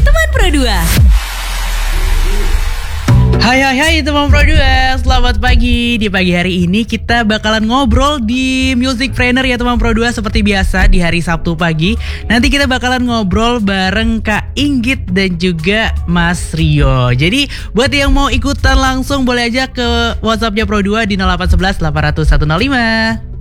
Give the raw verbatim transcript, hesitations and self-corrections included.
Teman Pro dua. Hai hai hai teman Pro dua, selamat pagi. Di pagi hari ini kita bakalan ngobrol di Music Trainer ya teman Pro dua. Seperti biasa di hari Sabtu pagi nanti kita bakalan ngobrol bareng Kak Inggit dan juga Mas Rio. Jadi buat yang mau ikutan langsung boleh aja ke WhatsAppnya Pro dua di nol delapan satu satu delapan nol nol satu nol lima.